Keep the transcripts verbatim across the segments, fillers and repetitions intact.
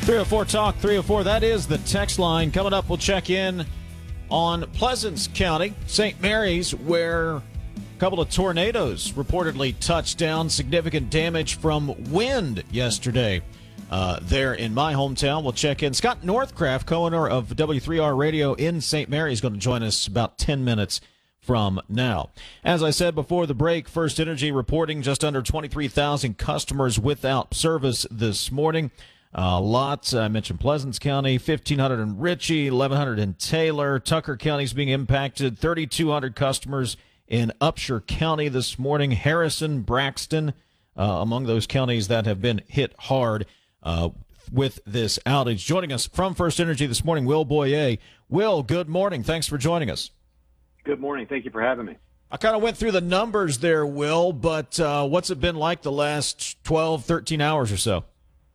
three oh four Talk, three oh four. That is the text line. Coming up, we'll check in on Pleasants County, Saint Mary's, where a couple of tornadoes reportedly touched down. Significant damage from wind yesterday uh, there in my hometown. We'll check in. Scott Northcraft, co-owner of W three R Radio in Saint Mary's, is going to join us about ten minutes from now. As I said before the break, First Energy reporting just under twenty-three thousand customers without service this morning. A uh, lot. I mentioned Pleasants County, fifteen hundred in Ritchie, eleven hundred in Taylor. Tucker County is being impacted, thirty-two hundred customers in Upshur County this morning. Harrison, Braxton, uh, among those counties that have been hit hard uh, with this outage. Joining us from First Energy this morning, Will Boyer. Will, good morning. Thanks for joining us. Good morning. Thank you for having me. I kind of went through the numbers there, Will, but uh, what's it been like the last twelve, thirteen hours or so?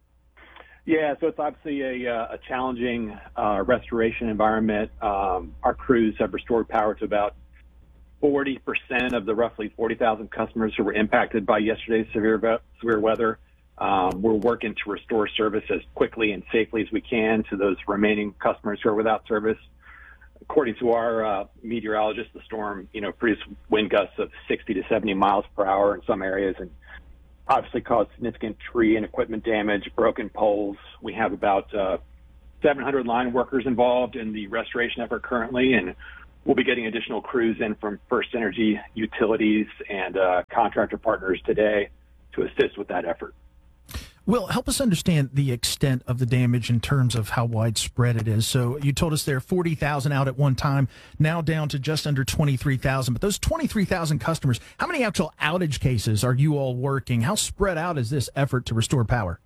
Yeah, so it's obviously a, uh, a challenging uh, restoration environment. Um, our crews have restored power to about forty percent of the roughly forty thousand customers who were impacted by yesterday's severe ve- severe weather. Um, we're working to restore service as quickly and safely as we can to those remaining customers who are without service. According to our uh, meteorologist, the storm, you know, produced wind gusts of sixty to seventy miles per hour in some areas, and obviously caused significant tree and equipment damage, broken poles. We have about uh, seven hundred line workers involved in the restoration effort currently, and we'll be getting additional crews in from First Energy, utilities, and uh, contractor partners today to assist with that effort. Will, help us understand the extent of the damage in terms of how widespread it is. So you told us there are forty thousand out at one time, now down to just under twenty-three thousand. But those twenty-three thousand customers, how many actual outage cases are you all working? How spread out is this effort to restore power?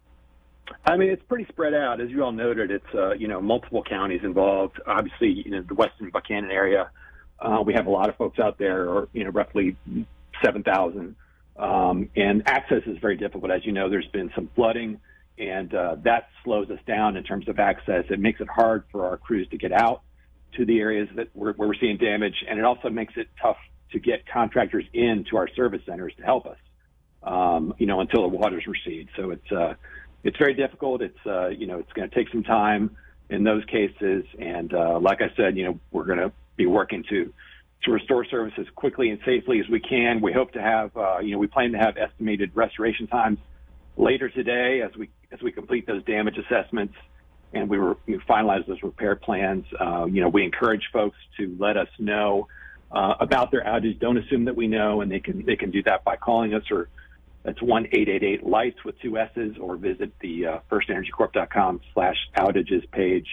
I mean, it's pretty spread out. As you all noted, it's, uh, you know, multiple counties involved. Obviously, you know, the Western Buchanan area, uh, we have a lot of folks out there, or, you know, roughly seven thousand. Um, and access is very difficult. As you know, there's been some flooding, and uh, that slows us down in terms of access. It makes it hard for our crews to get out to the areas that we're, where we're seeing damage, and it also makes it tough to get contractors into our service centers to help us, um, you know, until the waters recede. So it's uh, it's very difficult. It's uh, you know, it's going to take some time in those cases, and uh, like I said, you know, we're going to be working to. to restore service as quickly and safely as we can. We hope to have, uh, you know, we plan to have estimated restoration times later today as we as we complete those damage assessments and we, re- we finalize those repair plans. Uh, you know, we encourage folks to let us know uh, about their outage. Don't assume that we know, and they can they can do that by calling us, or that's one eight eight eight lights with two S's, or visit the uh, first energy corp dot com slash outages page.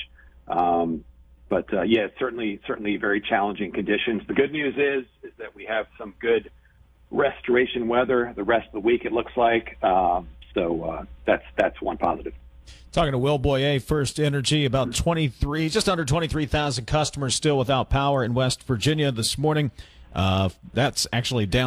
Um, But, uh, yeah, it's certainly, certainly very challenging conditions. The good news is, is that we have some good restoration weather the rest of the week, it looks like. Um, so uh, that's that's one positive. Talking to Will Boyer, First Energy, about twenty-three, just under twenty-three thousand customers still without power in West Virginia this morning. Uh, that's actually down.